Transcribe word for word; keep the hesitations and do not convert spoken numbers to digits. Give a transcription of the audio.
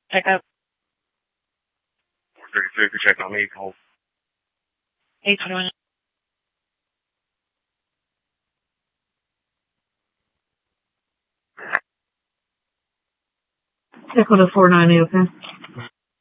Check up. four thirty-three, could check on me, hold. eight twenty-one. Check with a four ninety, okay?